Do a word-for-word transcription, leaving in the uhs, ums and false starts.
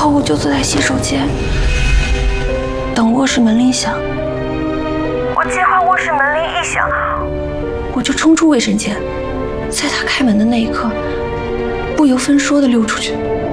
后我就坐在洗手间，等卧室门铃响。我计划卧室门铃一响，我就冲出卫生间，在他开门的那一刻，不由分说的溜出去。